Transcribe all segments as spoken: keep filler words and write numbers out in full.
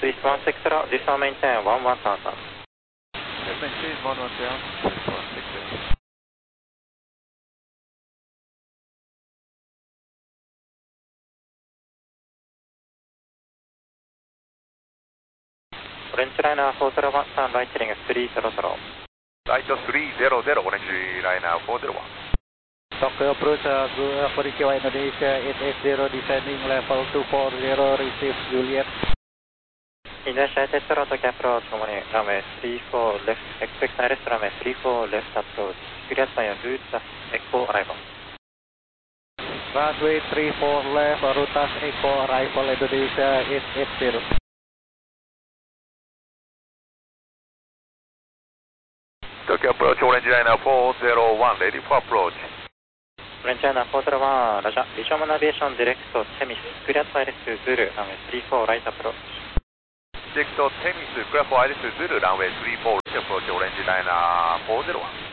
Swiss one six zero, descend maintain one one thousand. Maintain one one thousand, Swiss one six zero. Orange liner four zero one, turn right heading three zero zero. Right three zero zero, Orange liner four zero one. Tokyo approach, uh, Kurikiwa Indonesia eight eight zero, descending level two four zero, receive Juliet. Indonesia eight eight zero, Tokyo approach, runway three four left, expect direct runway three four left approach. Juliet via route Echo arrival. Runway three four left, Rutas Echo arrival Indonesia eight eight zero. Tokyo approach, Orange liner four zero one, ready for approach. Orange liner four zero one, Roger. Visual navigation direct to Temis, clear to Iris Zulu, runway three four right approach. Direct to Temis, clear for Iris Zulu, runway three four right approach, Orange liner four zero one.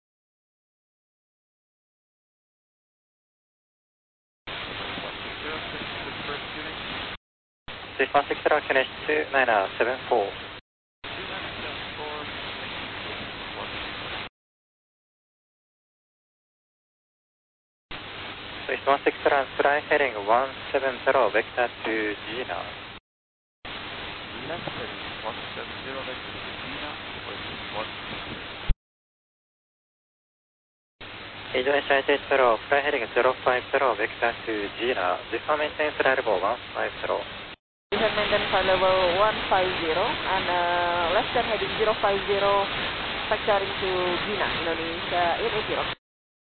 Swiss one six zero, finish two nine seven four. Swiss one six zero, fly heading one seven zero, vector to Gina. Left heading one seven zero, vector to Gina, one Indonesia eight eight zero, fly heading zero five zero, vector to Gina. Descend maintain flight level one five zero. Descend maintain flight level one five zero and uh, left turn heading zero five zero, factoring to Gina, Indonesia eight eight zero.